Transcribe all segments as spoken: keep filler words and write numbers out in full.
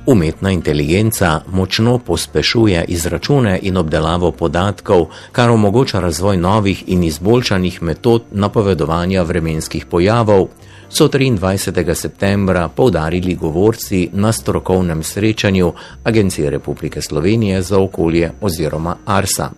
Umetna inteligenca močno pospešuje izračune in obdelavo podatkov, kar omogoča razvoj novih in izboljšanih metod napovedovanja vremenskih pojavov, so triindvajsetega septembra poudarili govorci na strokovnem srečanju Agencije Republike Slovenije za okolje oziroma Arsa.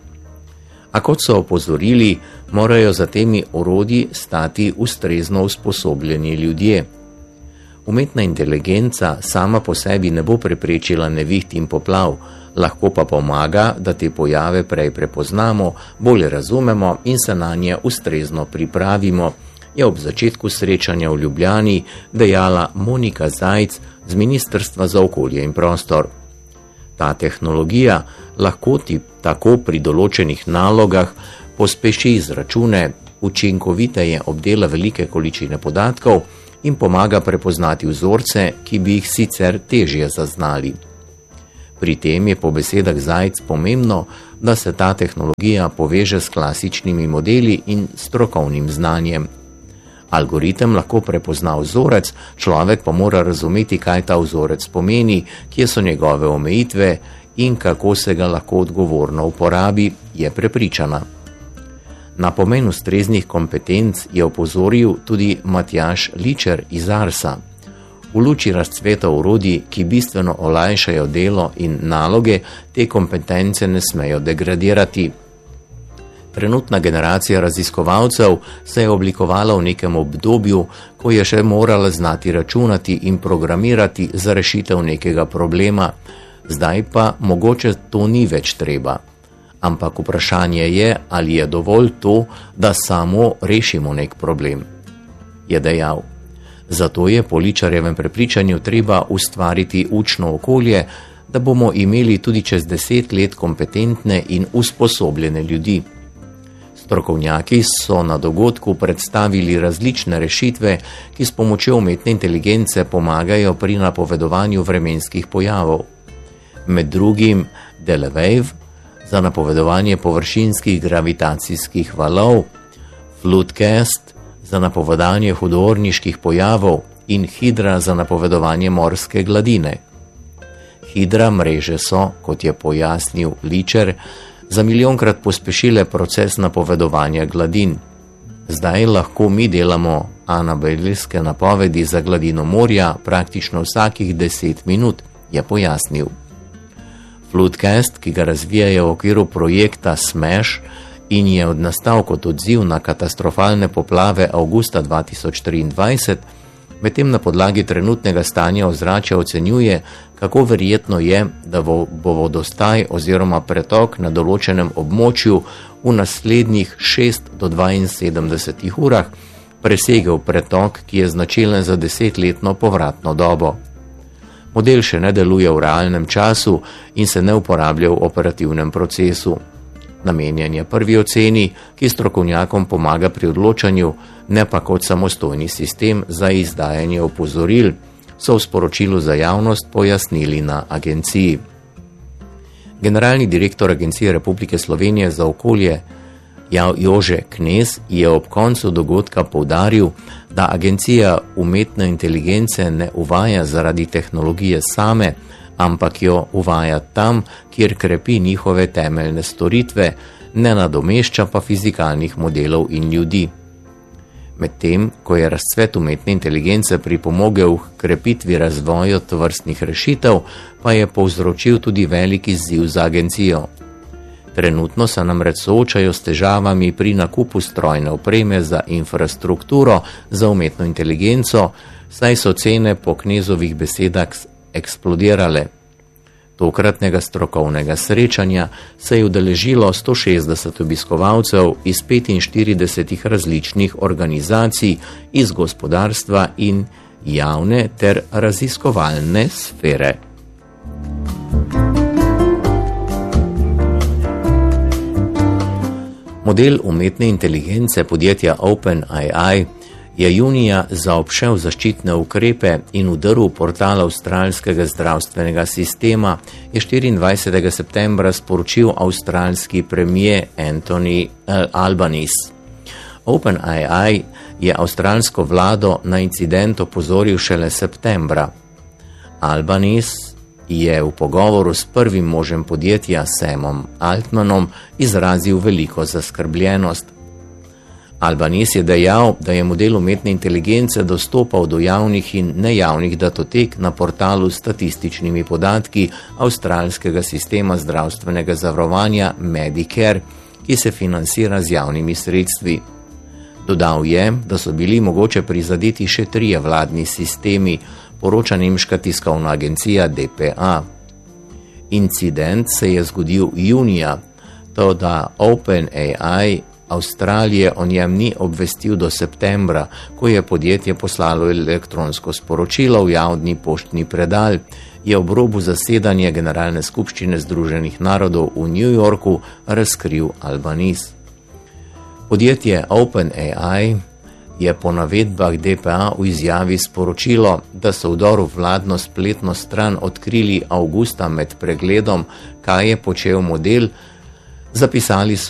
A kot so opozorili, morajo za temi orodji stati ustrezno usposobljeni ljudje. Umetna inteligenca sama po sebi ne bo preprečila neviht in poplav, lahko pa pomaga, da te pojave prej prepoznamo, bolje razumemo in se nanje ustrezno pripravimo, je ob začetku srečanja v Ljubljani dejala Monika Zajc z Ministrstva za okolje in prostor. Ta tehnologija lahko ti tako pri določenih nalogah pospeši izračune, učinkoviteje obdela velike količine podatkov in pomaga prepoznati vzorce, ki bi jih sicer težje zaznali. Pri tem je po besedah Zajc pomembno, da se ta tehnologija poveže s klasičnimi modeli in strokovnim znanjem. Algoritem lahko prepozna vzorec, človek pa mora razumeti, kaj ta vzorec pomeni, kje so njegove omejitve in kako se ga lahko odgovorno uporabi, je prepričana. Na pomen ustreznih kompetenc je opozoril tudi Matjaž Ličer iz Arsa. V luči razcveta orodij, ki bistveno olajšajo delo in naloge, te kompetence ne smejo degradirati. Trenutna generacija raziskovalcev se je oblikovala v nekem obdobju, ko je še morala znati računati in programirati za rešitev nekega problema, zdaj pa mogoče to ni več treba. Ampak vprašanje je, ali je dovolj to, da samo rešimo nek problem, je dejal. Zato je po Ličarjevem prepričanju treba ustvariti učno okolje, da bomo imeli tudi čez deset let kompetentne in usposobljene ljudi. Strokovnjaki so na dogodku predstavili različne rešitve, ki s pomočjo umetne inteligence pomagajo pri napovedovanju vremenskih pojavov. Med drugim Delawave za napovedovanje površinskih gravitacijskih valov, Floodcast za napovedovanje hudoorniških pojavov in Hydra za napovedovanje morske gladine. Hydra mreže so, kot je pojasnil Ličer, za milijonkrat pospešile proces napovedovanja gladin. Zdaj lahko mi delamo anabelijske napovedi za gladino morja praktično vsakih deset minut, je pojasnil. Floodcast, ki ga razvijajo v okviru projekta Smash in je odnastal kot odziv na katastrofalne poplave avgusta dva tisoč triindvajset, medtem na podlagi trenutnega stanja ozračja ocenjuje, kako verjetno je, da bo vodostaj oziroma pretok na določenem območju v naslednjih šest do dvainsedemdeset urah presegel pretok, ki je značilen za desetletno povratno dobo. Model še ne deluje v realnem času in se ne uporablja v operativnem procesu. Namenjen je prvi oceni, ki strokovnjakom pomaga pri odločanju, ne pa kot samostojni sistem za izdajanje opozoril, so v sporočilu za javnost pojasnili na agenciji. Generalni direktor Agencije Republike Slovenije za okolje Jože Knez je ob koncu dogodka poudaril, da agencija umetne inteligence ne uvaja zaradi tehnologije same, ampak jo uvaja tam, kjer krepi njihove temeljne storitve, ne nadomešča pa fizikalnih modelov in ljudi. Medtem, ko je razcvet umetne inteligence pripomogel k krepitvi razvoja tovrstnih rešitev, pa je povzročil tudi velik izziv za agencijo. Trenutno se namreč soočajo s težavami pri nakupu strojne opreme za infrastrukturo za umetno inteligenco, saj so cene po Knezovih besedah eksplodirale. Tokratnega strokovnega srečanja se je udeležilo sto šestdeset obiskovalcev iz petinštiridesetih različnih organizacij iz gospodarstva in javne ter raziskovalne sfere. Model umetne inteligence podjetja OpenAI je junija zaobšel zaščitne ukrepe in vdrl v portal avstralskega zdravstvenega sistema, je štiriindvajsetega septembra sporočil avstralski premier Anthony Albanese. OpenAI je avstralsko vlado na incident opozoril šele septembra. Albanese je v pogovoru s prvim možem podjetja Samom Altmanom izrazil veliko zaskrbljenost. Albanese je dejal, da je model umetne inteligence dostopal do javnih in nejavnih datotek na portalu s statističnimi podatki avstralskega sistema zdravstvenega zavarovanja Medicare, ki se financira z javnimi sredstvi. Dodal je, da so bili mogoče prizadeti še trije vladni sistemi, poroča nemška tiskovna agencija D P A. Incident se je zgodil junija, to da OpenAI Avstralije o njem ni obvestil do septembra, ko je podjetje poslalo elektronsko sporočilo v javni poštni predal, je ob robu zasedanja Generalne skupščine Združenih narodov v New Yorku razkril Albanese. Podjetje OpenAI je po navedbah D P A v izjavi sporočilo, da so vdor v vladno spletno stran odkrili avgusta med pregledom, kaj je počel model, zapisali so